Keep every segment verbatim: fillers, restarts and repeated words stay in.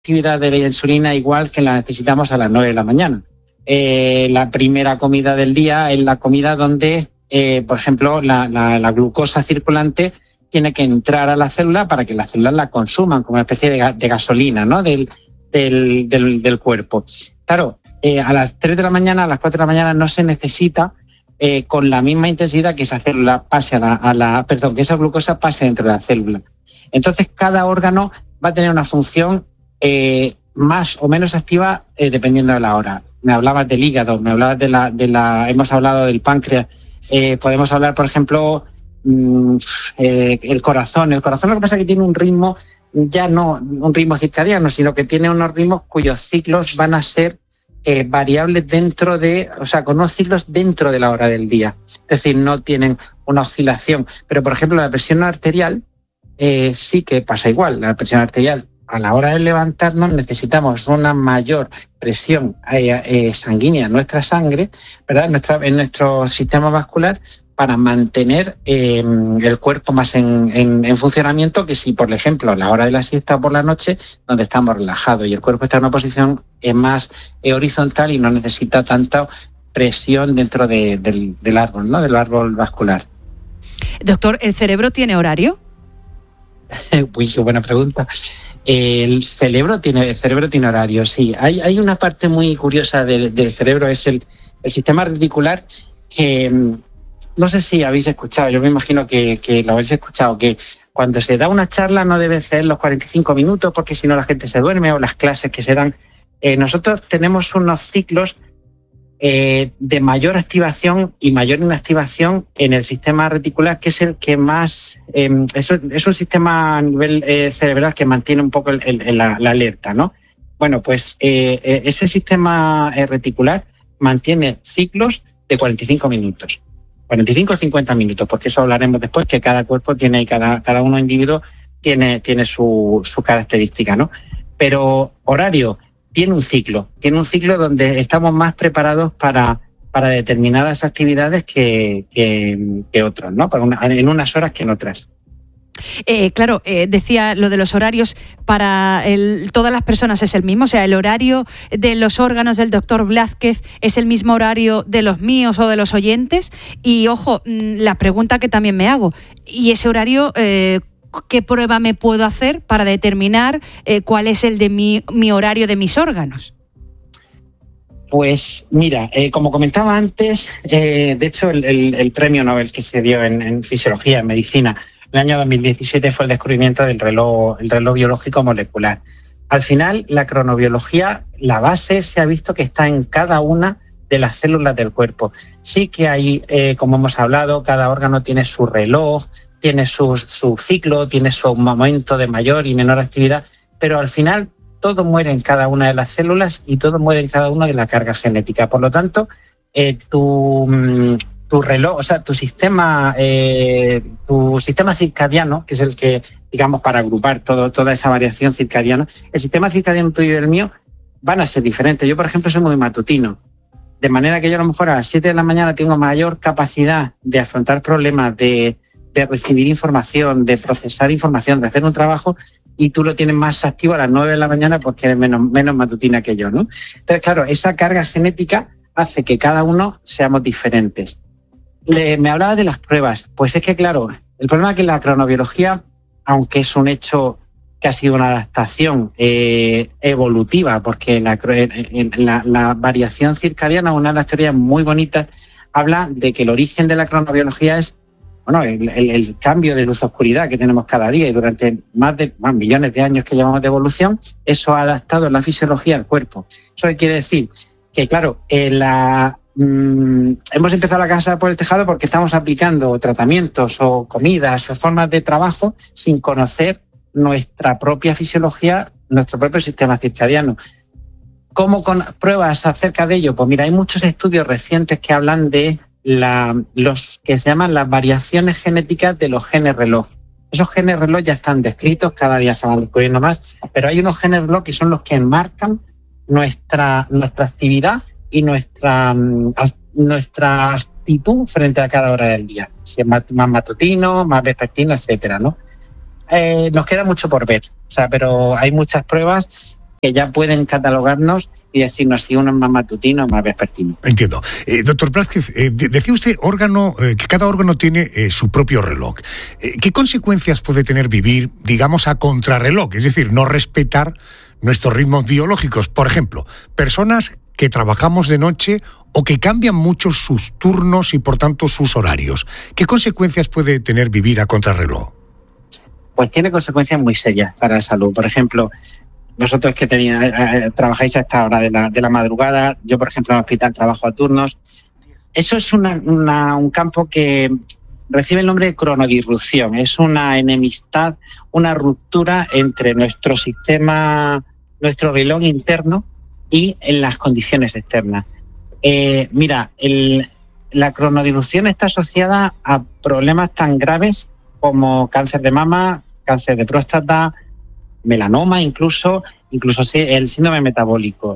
actividad de la insulina igual que la necesitamos a las nueve de la mañana. Eh, la primera comida del día es la comida donde, eh, por ejemplo, la, la, la glucosa circulante tiene que entrar a la célula para que las células la consuman como una especie de, de gasolina, ¿no? del, del, del, del cuerpo. Claro, eh, a las tres de la mañana, a las cuatro de la mañana no se necesita eh, con la misma intensidad que esa célula pase a la, a la, perdón, que esa glucosa pase dentro de la célula. Entonces, cada órgano va a tener una función eh, más o menos activa eh, dependiendo de la hora. Me hablabas del hígado, me hablabas de la, de la, hemos hablado del páncreas, eh, podemos hablar, por ejemplo, mmm, eh, el corazón. El corazón lo que pasa es que tiene un ritmo, ya no un ritmo circadiano, sino que tiene unos ritmos cuyos ciclos van a ser eh, variables dentro de, o sea, con unos ciclos dentro de la hora del día. Es decir, no tienen una oscilación. Pero, por ejemplo, la presión arterial eh, sí que pasa igual. La presión arterial, a la hora de levantarnos, necesitamos una mayor presión eh, eh, sanguínea en nuestra sangre, ¿verdad? En, nuestra, en nuestro sistema vascular, para mantener eh, el cuerpo más en, en, en funcionamiento que si, por ejemplo, a la hora de la siesta o por la noche, donde estamos relajados y el cuerpo está en una posición eh, más eh, horizontal y no necesita tanta presión dentro de, del, del árbol, ¿no? Del árbol vascular. Doctor, ¿el cerebro tiene horario? Uy, qué buena pregunta. El cerebro tiene, el cerebro tiene horario, sí. Hay, hay una parte muy curiosa del, del cerebro, es el, el sistema reticular, que no sé si habéis escuchado, yo me imagino que, que lo habéis escuchado, que cuando se da una charla no debe ser los cuarenta y cinco minutos porque si no la gente se duerme, o las clases que se dan. Eh, nosotros tenemos unos ciclos eh, de mayor activación y mayor inactivación en el sistema reticular, que es el que más... Eh, es, es un sistema a nivel eh, cerebral que mantiene un poco el, el, la, la alerta, ¿no? Bueno, pues eh, ese sistema eh, reticular mantiene ciclos de cuarenta y cinco minutos. cuarenta y cinco o cincuenta minutos, porque eso hablaremos después, que cada cuerpo tiene, cada, cada uno individuo tiene, tiene su, su característica, ¿no? Pero horario tiene un ciclo, tiene un ciclo donde estamos más preparados para, para determinadas actividades que, que, que otros, ¿no? Para una, en unas horas que en otras. Eh, claro, eh, decía lo de los horarios para el, todas las personas es el mismo, o sea, el horario de los órganos del doctor Blázquez es el mismo horario de los míos o de los oyentes. Y ojo, la pregunta que también me hago, ¿y ese horario eh, qué prueba me puedo hacer para determinar eh, cuál es el de mi, mi horario de mis órganos? Pues mira, eh, como comentaba antes, eh, de hecho el, el, el premio Nobel que se dio en, en fisiología, en medicina, el año dos mil diecisiete fue el descubrimiento del reloj, el reloj biológico molecular. Al final, la cronobiología, la base se ha visto que está en cada una de las células del cuerpo. Sí que hay, eh, como hemos hablado, cada órgano tiene su reloj, tiene su, su ciclo, tiene su momento de mayor y menor actividad, pero al final todo muere en cada una de las células y todo muere en cada una de la carga genética. Por lo tanto, eh, tu... tu reloj, o sea, tu sistema, eh, tu sistema circadiano, que es el que, digamos, para agrupar todo, toda esa variación circadiana, el sistema circadiano tuyo y el mío van a ser diferentes. Yo, por ejemplo, soy muy matutino, de manera que yo a lo mejor a las siete de la mañana tengo mayor capacidad de afrontar problemas, de, de recibir información, de procesar información, de hacer un trabajo, y tú lo tienes más activo a las nueve de la mañana porque eres menos, menos matutina que yo, ¿no? Entonces, claro, esa carga genética hace que cada uno seamos diferentes. Le, me hablaba de las pruebas. Pues es que, claro, el problema es que la cronobiología, aunque es un hecho que ha sido una adaptación eh, evolutiva, porque la, la, la variación circadiana, una de las teorías muy bonitas, habla de que el origen de la cronobiología es bueno, el, el, el cambio de luz-oscuridad que tenemos cada día, y durante más de bueno, millones de años que llevamos de evolución, eso ha adaptado la fisiología al cuerpo. Eso quiere decir que, claro, eh, la... Mm, hemos empezado la casa por el tejado porque estamos aplicando tratamientos o comidas o formas de trabajo sin conocer nuestra propia fisiología, nuestro propio sistema circadiano. ¿Cómo con pruebas acerca de ello? Pues mira, hay muchos estudios recientes que hablan de la, los que se llaman las variaciones genéticas de los genes reloj. Esos genes reloj ya están descritos, cada día se van descubriendo más, pero hay unos genes reloj que son los que enmarcan nuestra, nuestra actividad y nuestra, nuestra actitud frente a cada hora del día. Si es más, más matutino, más vespertino, etcétera, ¿no? Eh, nos queda mucho por ver, o sea, pero hay muchas pruebas que ya pueden catalogarnos y decirnos si uno es más matutino o más vespertino. Entiendo. Eh, doctor Blázquez, eh, decía usted órgano, eh, que cada órgano tiene eh, su propio reloj. Eh, ¿Qué consecuencias puede tener vivir, digamos, a contrarreloj? Es decir, no respetar nuestros ritmos biológicos. Por ejemplo, personas que trabajamos de noche o que cambian mucho sus turnos y, por tanto, sus horarios. ¿Qué consecuencias puede tener vivir a contrarreloj? Pues tiene consecuencias muy serias para la salud. Por ejemplo, vosotros que tenía, eh, trabajáis a esta hora de la, de la madrugada, yo, por ejemplo, en el hospital trabajo a turnos. Eso es una, una, un campo que recibe el nombre de cronodisrupción. Es una enemistad, una ruptura entre nuestro sistema, nuestro reloj interno y en las condiciones externas. Eh, mira, el, la cronodisrupción está asociada a problemas tan graves como cáncer de mama, cáncer de próstata, melanoma, incluso, incluso el síndrome metabólico.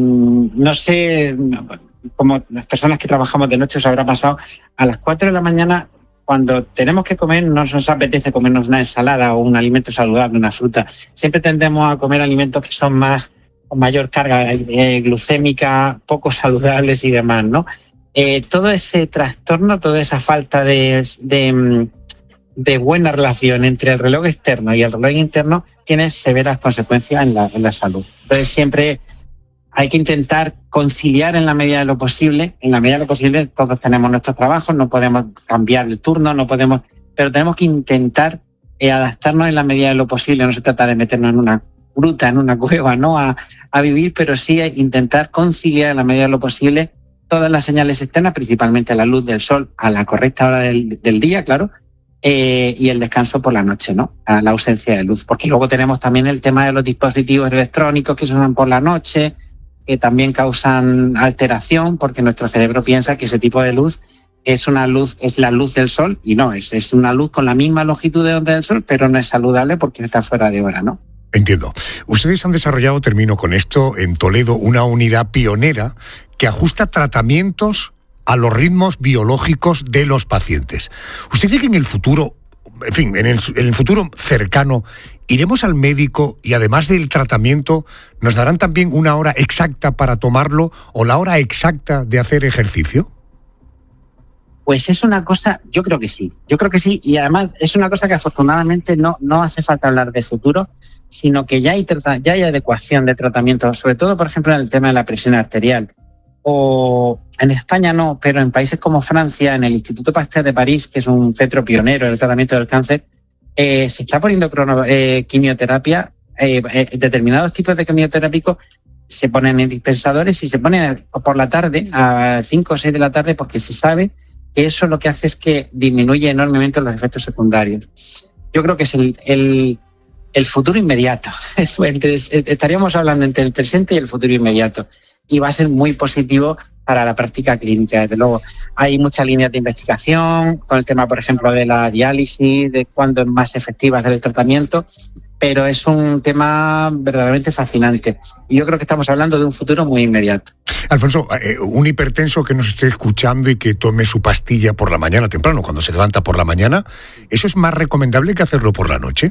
No sé, como las personas que trabajamos de noche os habrá pasado, a las cuatro de la mañana, cuando tenemos que comer, no nos apetece comernos una ensalada o un alimento saludable, una fruta. Siempre tendemos a comer alimentos que son más, con mayor carga eh, glucémica, poco saludables y demás, ¿no? Eh, todo ese trastorno, toda esa falta de, de, de buena relación entre el reloj externo y el reloj interno tiene severas consecuencias en la, en la salud. Entonces siempre hay que intentar conciliar en la medida de lo posible. En la medida de lo posible todos tenemos nuestros trabajos, no podemos cambiar el turno, no podemos, pero tenemos que intentar eh, adaptarnos en la medida de lo posible. No se trata de meternos en una gruta, en una cueva, ¿no? A, a vivir, pero sí a intentar conciliar en la medida de lo posible todas las señales externas, principalmente la luz del sol a la correcta hora del, del día, claro, Eh, y el descanso por la noche, ¿no? A la ausencia de luz. Porque luego tenemos también el tema de los dispositivos electrónicos que suenan por la noche, que también causan alteración, porque nuestro cerebro piensa que ese tipo de luz es una luz, es la luz del sol, y no, es, es una luz con la misma longitud de onda del sol, pero no es saludable porque está fuera de hora, ¿no? Entiendo. Ustedes han desarrollado, termino con esto, en Toledo, una unidad pionera que ajusta tratamientos a los ritmos biológicos de los pacientes. ¿Usted cree que en el futuro, en fin, en el, en el futuro cercano, iremos al médico y además del tratamiento, nos darán también una hora exacta para tomarlo o la hora exacta de hacer ejercicio? Pues es una cosa, yo creo que sí, yo creo que sí, y además es una cosa que afortunadamente no, no hace falta hablar de futuro, sino que ya hay, ya hay adecuación de tratamiento, sobre todo, por ejemplo, en el tema de la presión arterial. O en España no, pero en países como Francia, en el Instituto Pasteur de París, que es un centro pionero en el tratamiento del cáncer, eh, se está poniendo crono, eh, quimioterapia, eh, eh, determinados tipos de quimioterápicos se ponen en dispensadores y se ponen por la tarde, a cinco o seis de la tarde, porque se sabe que eso lo que hace es que disminuye enormemente los efectos secundarios. Yo creo que es el, el, el futuro inmediato. Entonces, estaríamos hablando entre el presente y el futuro inmediato. Y va a ser muy positivo para la práctica clínica. Desde luego, hay muchas líneas de investigación con el tema, por ejemplo, de la diálisis, de cuándo es más efectiva hacer el tratamiento, pero es un tema verdaderamente fascinante. Y yo creo que estamos hablando de un futuro muy inmediato. Alfonso, eh, un hipertenso que nos esté escuchando y que tome su pastilla por la mañana temprano, cuando se levanta por la mañana, ¿eso es más recomendable que hacerlo por la noche?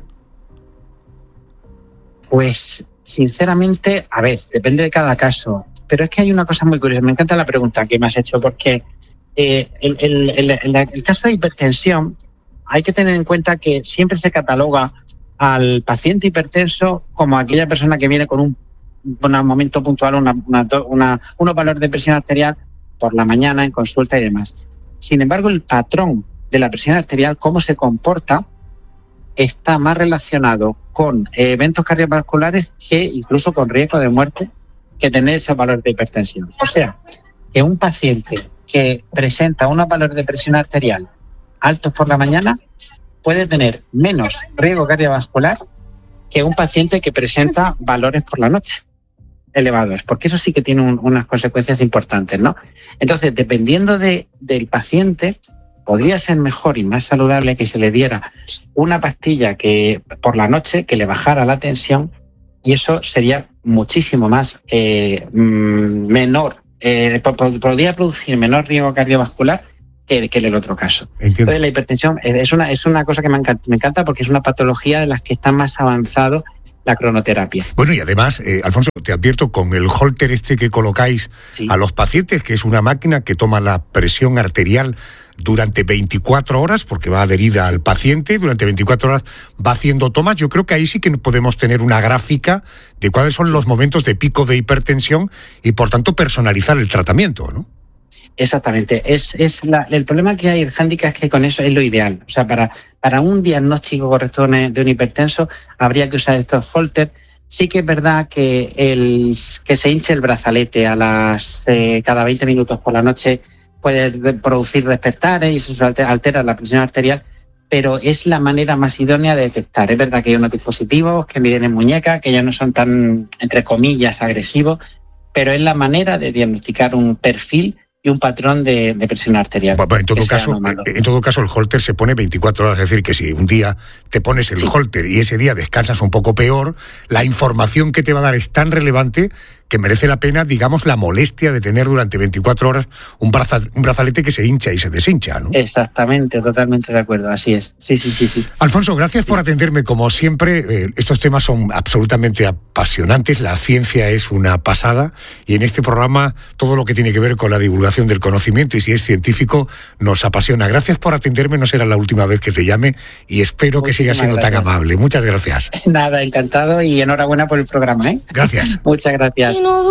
Pues, sinceramente, a ver, depende de cada caso. Pero es que hay una cosa muy curiosa. Me encanta la pregunta que me has hecho, porque eh, el, el, el, el, el caso de hipertensión hay que tener en cuenta que siempre se cataloga al paciente hipertenso como aquella persona que viene con un, un momento puntual, una, una, una, unos valores de presión arterial por la mañana en consulta y demás. Sin embargo, el patrón de la presión arterial, cómo se comporta, está más relacionado con eventos cardiovasculares que incluso con riesgo de muerte que tener ese valor de hipertensión. O sea, que un paciente que presenta unos valores de presión arterial altos por la mañana puede tener menos riesgo cardiovascular que un paciente que presenta valores por la noche elevados, porque eso sí que tiene un, unas consecuencias importantes, ¿no? Entonces, dependiendo de, del paciente, podría ser mejor y más saludable que se le diera una pastilla que por la noche que le bajara la tensión, y eso sería muchísimo más eh, menor, eh, podría producir menor riesgo cardiovascular que, que en el otro caso. Entiendo. Entonces, la hipertensión es una, es una cosa que me encanta, me encanta porque es una patología de las que está más avanzado la cronoterapia. Bueno, y además, eh, Alfonso, te advierto, con el holter este que colocáis sí. a los pacientes, que es una máquina que toma la presión arterial durante veinticuatro horas, porque va adherida al paciente, durante veinticuatro horas va haciendo tomas, yo creo que ahí sí que podemos tener una gráfica de cuáles son los momentos de pico de hipertensión y, por tanto, personalizar el tratamiento, ¿no? Exactamente. Es, es la, el problema que hay, el hándicap es que con eso es lo ideal. O sea, para, para un diagnóstico correcto de un hipertenso habría que usar estos holters. Sí que es verdad que el que se hinche el brazalete a las eh, cada veinte minutos por la noche puede producir despertares y eso altera, altera la presión arterial, pero es la manera más idónea de detectar. Es verdad que hay unos dispositivos que miden en muñeca, que ya no son tan, entre comillas, agresivos, pero es la manera de diagnosticar un perfil y un patrón de, de presión arterial. Bueno, en todo caso, en todo caso el holter se pone veinticuatro horas, es decir, que si un día te pones el sí. holter y ese día descansas un poco peor, la información que te va a dar es tan relevante que merece la pena, digamos, la molestia de tener durante veinticuatro horas un, braza, un brazalete que se hincha y se deshincha, ¿no? Exactamente, totalmente de acuerdo, así es. Sí, sí, sí, sí. Alfonso, gracias sí. por atenderme, como siempre. Eh, estos temas son absolutamente apasionantes, la ciencia es una pasada y en este programa todo lo que tiene que ver con la divulgación del conocimiento y si es científico nos apasiona. Gracias por atenderme, no será la última vez que te llame y espero Muchísimas que sigas siendo gracias. tan amable. Muchas gracias. Nada, encantado y enhorabuena por el programa, ¿eh? Gracias. Muchas gracias.